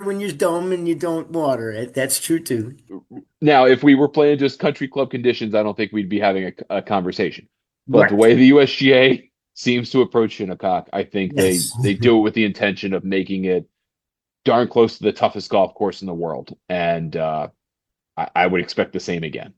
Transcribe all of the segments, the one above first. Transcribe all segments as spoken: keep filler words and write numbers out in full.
when you're dumb and you don't water it. That's true too. Now, if we were playing just country club conditions, I don't think we'd be having a, a conversation. But the Right. way the U S G A seems to approach Shinnecock, I think they Yes. they do it with the intention of making it darn close to the toughest golf course in the world, and uh, I, I would expect the same again.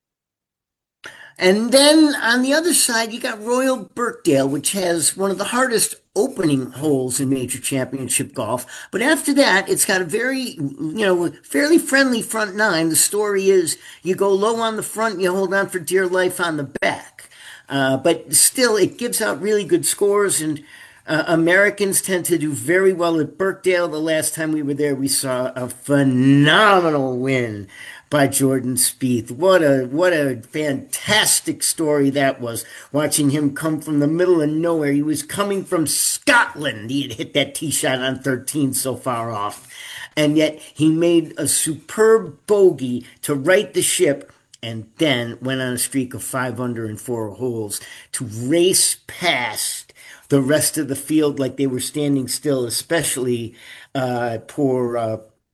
And then on the other side, you got Royal Birkdale, which has one of the hardest opening holes in major championship golf. But after that, it's got a very, you know, fairly friendly front nine. The story is you go low on the front, you hold on for dear life on the back. Uh, but still, it gives out really good scores, and uh, Americans tend to do very well at Birkdale. The last time we were there, we saw a phenomenal win by Jordan Spieth. What a what a fantastic story that was. Watching him come from the middle of nowhere. He was coming from Scotland. He had hit that tee shot on thirteen so far off. And yet he made a superb bogey to right the ship and then went on a streak of five under in four holes to race past the rest of the field like they were standing still, especially uh, poor, uh,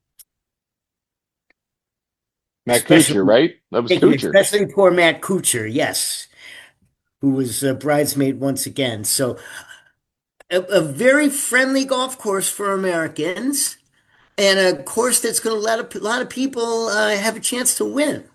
Matt Kuchar, especially right? That was thank you, Kuchar. especially poor Matt Kuchar, yes, who was a bridesmaid once again. So a, a very friendly golf course for Americans, and a course that's going to let a lot of people uh, have a chance to win.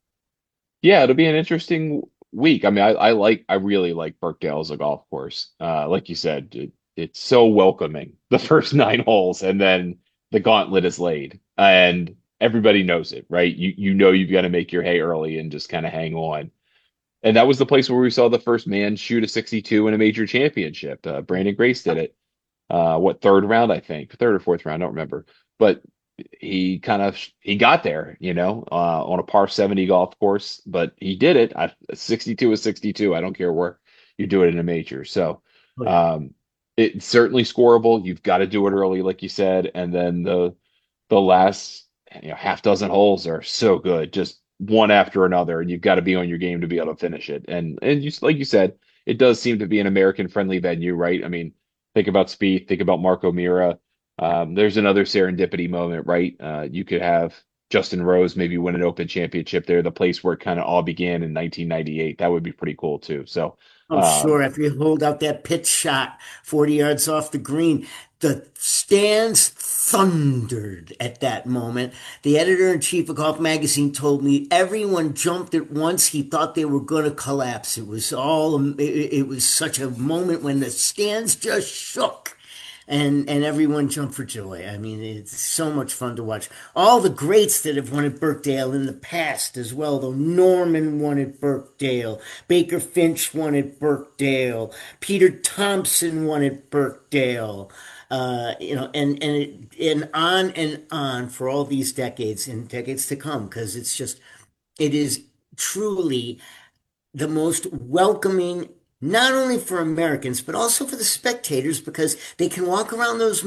Yeah, it'll be an interesting week. I mean, I, I like, I really like Birkdale as a golf course. Uh, like you said, it, it's so welcoming. The first nine holes, and then the gauntlet is laid, and everybody knows it, right? You you know you've got to make your hay early and just kind of hang on. And that was the place where we saw the first man shoot a sixty-two in a major championship. Uh, Brandon Grace did it. Uh, what third round, I think, third or fourth round, I don't remember. But he kind of he got there, you know, uh, on a par seventy golf course, but he did it. I, sixty-two is sixty-two. I don't care where you do it in a major. So Oh, yeah. um, it's certainly scoreable. You've got to do it early, like you said, and then the the last you know half dozen holes are so good, just one after another, and you've got to be on your game to be able to finish it. And and just like you said, it does seem to be an American friendly venue, right? I mean, think about Spieth, think about Marco Mira. Um, there's another serendipity moment, right? Uh, you could have Justin Rose maybe win an Open Championship there, the place where it kind of all began in nineteen ninety-eight. That would be pretty cool too. So, Oh, um, sure. After you hold out that pitch shot forty yards off the green, the stands thundered at that moment. The editor in chief of Golf Magazine told me everyone jumped at once. He thought they were going to collapse. It was all, it, it was such a moment when the stands just shook. And and everyone jumped for joy. I mean, it's so much fun to watch. All the greats that have won at Birkdale in the past as well, though. Norman won at Birkdale. Baker Finch won at Birkdale. Peter Thompson won at Birkdale. Uh, you know, and and it, and on and on for all these decades and decades to come, because it's just it is truly the most welcoming, not only for Americans, but also for the spectators, because they can walk around those